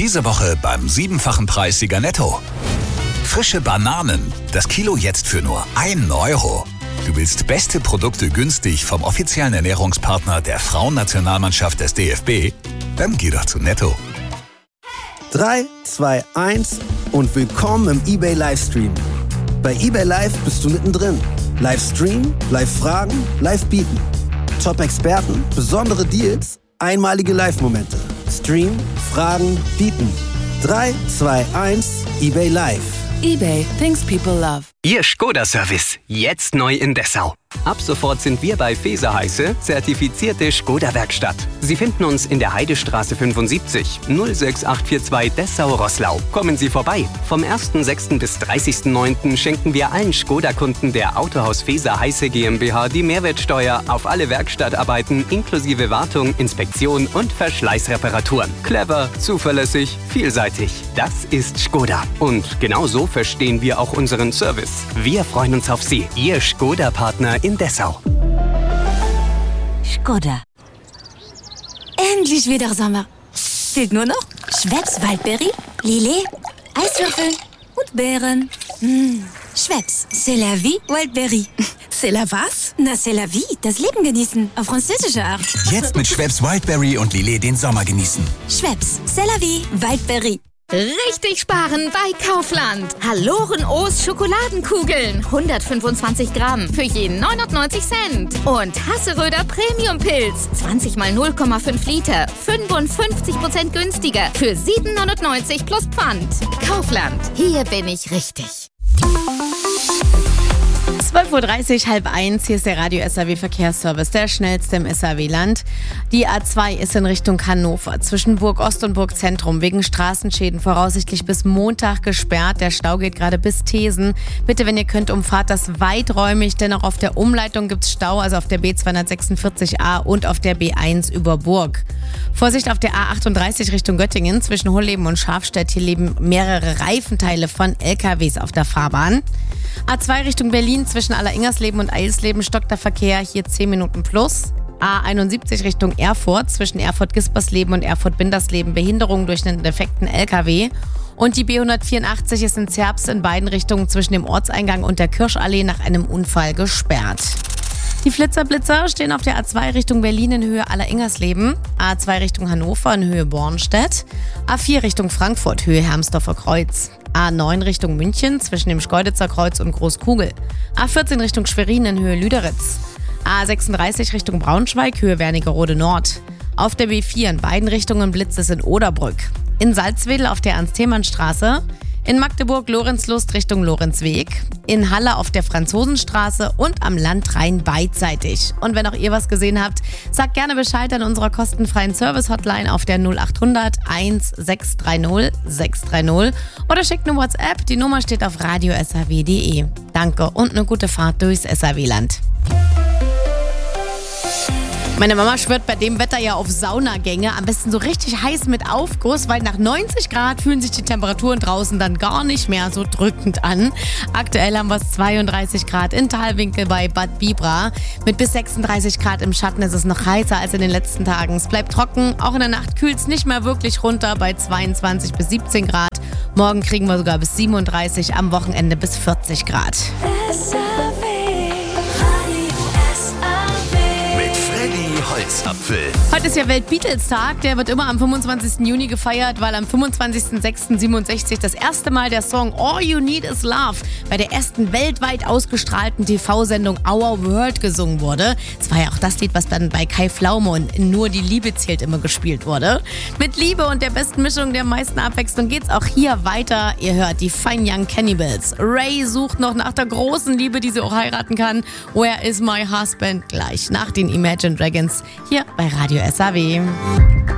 Diese Woche beim 7-fachen Preissieger Netto. Frische Bananen, das Kilo jetzt für nur 1 Euro. Du willst beste Produkte günstig vom offiziellen Ernährungspartner der Frauennationalmannschaft des DFB? Dann geh doch zu Netto. 3, 2, 1 und willkommen im eBay Livestream. Bei eBay Live bist du mittendrin. Livestream, Live-Fragen, Live-Bieten. Top-Experten, besondere Deals, einmalige Live-Momente. Stream, Fragen, Bieten. 3, 2, 1, eBay Live. eBay, things people love. Ihr Skoda-Service, jetzt neu in Dessau. Ab sofort sind wir bei Feser Heiße zertifizierte Skoda-Werkstatt. Sie finden uns in der Heidestraße 75 06842 Dessau-Roßlau. Kommen Sie vorbei. Vom 1.6. bis 30.9. schenken wir allen Skoda-Kunden der Autohaus Feser Heiße GmbH die Mehrwertsteuer auf alle Werkstattarbeiten inklusive Wartung, Inspektion und Verschleißreparaturen. Clever, zuverlässig, vielseitig. Das ist Skoda. Und genau so verstehen wir auch unseren Service. Wir freuen uns auf Sie, Ihr Skoda-Partner in Dessau. Skoda. Endlich wieder Sommer. Fehlt nur noch Schweppes Waldbeere, Lillet, Eiswürfel und Beeren. Schweppes, c'est la vie, Wildberry. C'est la was? Na, c'est la vie, das Leben genießen, auf französische Art. Jetzt mit Schweppes Wildberry und Lillet den Sommer genießen. Schweppes, c'est la vie, Wildberry. Richtig sparen bei Kaufland. Hallorenoos Schokoladenkugeln. 125 Gramm für jeden 99 Cent. Und Hasseröder Premium-Pilz. 20 mal 0,5 Liter. 55% günstiger. Für 7,99 plus Pfand. Kaufland. Hier bin ich richtig. 12.30 Uhr, 12:30, hier ist der Radio SAW Verkehrsservice, der schnellste im SAW-Land. Die A2 ist in Richtung Hannover, zwischen Burg Ost und Burg Zentrum, wegen Straßenschäden voraussichtlich bis Montag gesperrt. Der Stau geht gerade bis Thesen. Bitte, wenn ihr könnt, umfahrt das weiträumig, denn auch auf der Umleitung gibt es Stau, also auf der B246a und auf der B1 über Burg. Vorsicht auf der A38 Richtung Göttingen, zwischen Holleben und Schafstedt. Hier leben mehrere Reifenteile von LKWs auf der Fahrbahn. A2 Richtung Berlin, zwischen Alleringers-Leben und Eilsleben stockt der Verkehr, hier 10 Minuten plus. A71 Richtung Erfurt, zwischen Erfurt-Gispersleben und Erfurt-Bindersleben Behinderung durch einen defekten LKW. Und die B184 ist in Zerbst in beiden Richtungen zwischen dem Ortseingang und der Kirschallee nach einem Unfall gesperrt. Die Flitzer-Blitzer stehen auf der A2 Richtung Berlin in Höhe Alleringers-Leben, A2 Richtung Hannover in Höhe Bornstedt, A4 Richtung Frankfurt, Höhe Hermsdorfer Kreuz, A9 Richtung München zwischen dem Schkeuditzer Kreuz und Großkugel, A14 Richtung Schwerin in Höhe Lüderitz, A36 Richtung Braunschweig, Höhe Wernigerode Nord, auf der B4 in beiden Richtungen blitzt es in Oderbrück, in Salzwedel auf der Ernst-Themann-Straße, in Magdeburg Lorenzlust Richtung Lorenzweg, in Halle auf der Franzosenstraße und am Landrhein beidseitig. Und wenn auch ihr was gesehen habt, sagt gerne Bescheid an unserer kostenfreien Service-Hotline auf der 0800 1630 630 oder schickt eine WhatsApp, die Nummer steht auf radiosaw.de. Danke und eine gute Fahrt durchs SAW-Land. Meine Mama schwört bei dem Wetter ja auf Saunagänge, am besten so richtig heiß mit Aufguss, weil nach 90 Grad fühlen sich die Temperaturen draußen dann gar nicht mehr so drückend an. Aktuell haben wir 32 Grad in Talwinkel bei Bad Bibra. Mit bis 36 Grad im Schatten ist es noch heißer als in den letzten Tagen. Es bleibt trocken, auch in der Nacht kühlt es nicht mehr wirklich runter bei 22 bis 17 Grad. Morgen kriegen wir sogar bis 37, am Wochenende bis 40 Grad. Holzapfel. Heute ist ja Welt-Beatles-Tag. Der wird immer am 25. Juni gefeiert, weil am 25.06.67 das erste Mal der Song All You Need Is Love bei der ersten weltweit ausgestrahlten TV-Sendung Our World gesungen wurde. Es war ja auch das Lied, was dann bei Kai Pflaume und Nur die Liebe zählt immer gespielt wurde. Mit Liebe und der besten Mischung der meisten Abwechslung geht's auch hier weiter. Ihr hört die Fine Young Cannibals. Ray sucht noch nach der großen Liebe, die sie auch heiraten kann. Where is my husband? Gleich nach den Imagine Dragons hier bei Radio SAW.